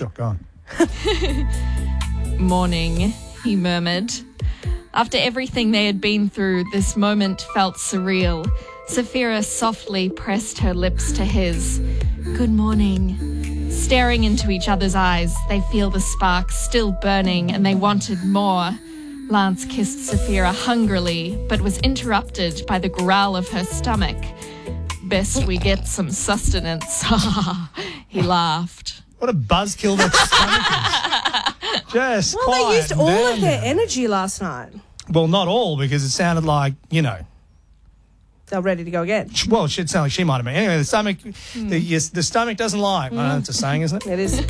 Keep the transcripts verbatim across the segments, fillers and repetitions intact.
Sure, go on. Morning, he murmured. After everything they had been through, this moment felt surreal. Saphira softly pressed her lips to his. Good morning. Staring into each other's eyes, they feel the spark still burning and they wanted more. Lance kissed Saphira hungrily, but was interrupted by the growl of her stomach. Best we get some sustenance. He laughed. What a buzzkill that stomach is. Just Well, quiet they used and all down of their now. energy last night. Well, not all, because it sounded like, you know, They're ready to go again. well, it should sound like she might have been. Anyway, the stomach, the, yes, the stomach doesn't lie. Mm. Uh, it's a saying, isn't it? It is.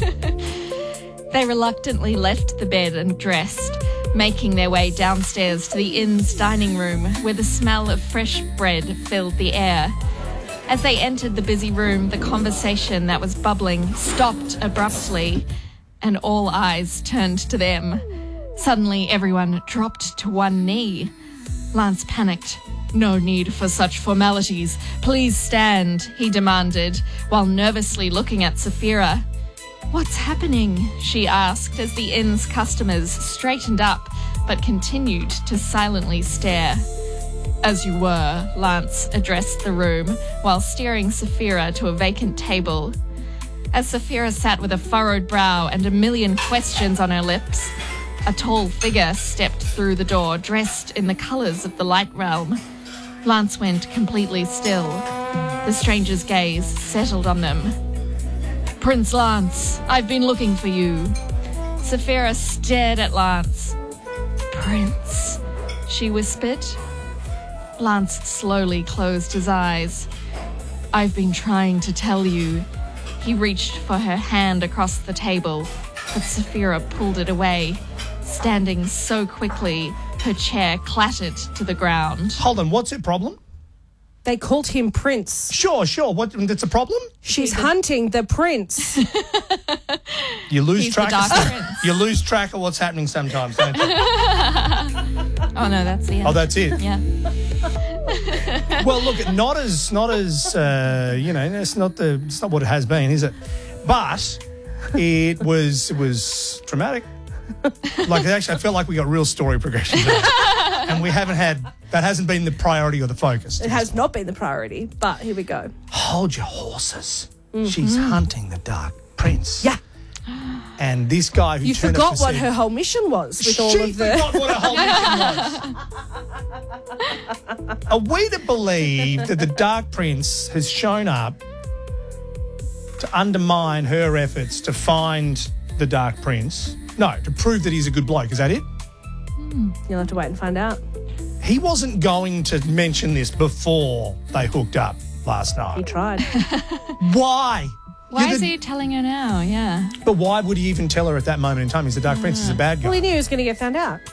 They reluctantly left the bed and dressed, making their way downstairs to the inn's dining room, where the smell of fresh bread filled the air. As they entered the busy room, the conversation that was bubbling stopped abruptly, and all eyes turned to them. Suddenly, everyone dropped to one knee. Lance panicked. No need for such formalities. Please stand, he demanded, while nervously looking at Saphira. What's happening? She asked as the inn's customers straightened up but continued to silently stare. As you were, Lance addressed the room while steering Saphira to a vacant table. As Saphira sat with a furrowed brow and a million questions on her lips, a tall figure stepped through the door, dressed in the colours of the light realm. Lance went completely still. The stranger's gaze settled on them. Prince Lance, I've been looking for you. Saphira stared at Lance. Prince, she whispered. Lance slowly closed his eyes. I've been trying to tell you. He reached for her hand across the table, but Saphira pulled it away. Standing so quickly, her chair clattered to the ground. Hold on, what's her problem? They called him Prince. Sure, sure. What? That's a problem? She's hunting the prince. You lose He's the track. Dark of Prince. You lose track of what's happening sometimes, don't you? Oh no, that's the end. Oh, that's it. Yeah. Well, look, not as not as uh, you know, it's not the it's not what it has been, is it? But it was it was dramatic. Like actually, I felt like we got real story progression there. And we haven't had that hasn't been the priority or the focus. It has not been the priority, but here we go. Hold your horses. She's hunting the Dark Prince. Yeah. And this guy who You turned forgot up to what see- her whole mission was with all she of the... forgot what her whole mission was. Are we to believe that the Dark Prince has shown up to undermine her efforts to find the Dark Prince? No, to prove that he's a good bloke. Is that it? You'll have to wait and find out. He wasn't going to mention this before they hooked up last He night. tried. Why? Why You're is the- he telling her now? Yeah. But why would he even tell her at that moment in time? He's the Dark Prince. He's a bad guy. Well, he knew he was going to get found out.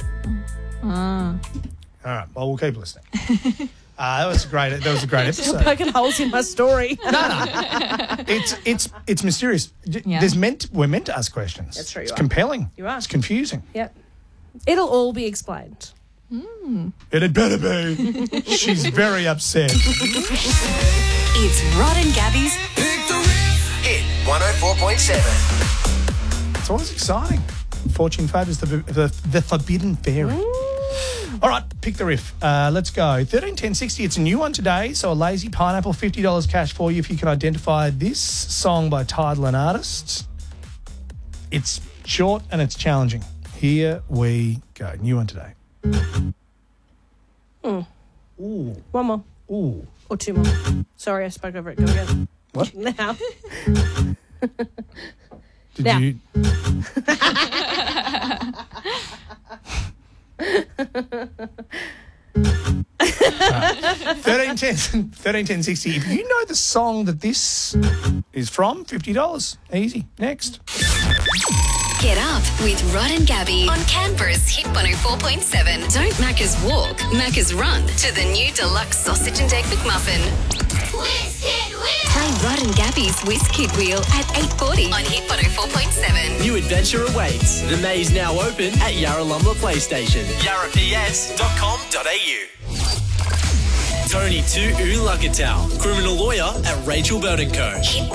Oh. All right. Well, we'll keep listening. Uh, that was a great. That was a great Still episode. poking holes in my story. It's it's it's mysterious. D- Yeah. There's meant we're meant to ask questions. That's true, you It's are. compelling. You are. It's confusing. Yep. It'll all be explained. It had better be. She's very upset. It's Rod and Gabby's Hit one oh four point seven. It's always exciting. Fortune favours the, the the forbidden fairy. All right, pick the riff. Uh, let's go. thirteen ten sixty. It's a new one today. So a Lazy Pineapple, fifty dollars cash for you if you can identify this song by title and artist. It's short and it's challenging. Here we go. New one today. Mm. Ooh, One more. ooh. Or two more. Sorry, I spoke over it. Go again. What? Now. Did Now. you? thirteen ten thirteen ten sixty. If you know the song that this is from, fifty dollars. Easy. Next. Get Up with Rod and Gabby on Canberra's Hit one oh four point seven. Don't Macca's walk, Macca's run to the new deluxe sausage and egg McMuffin. Play Rod and Gabby's Whiz Kid Wheel at eight forty on Hit one oh four point seven. New adventure awaits. The maze now open at Yarralumla Playstation. yarra p s dot com dot a u. Tony to Ulagatal, criminal lawyer at Rachel Burton Co. Hit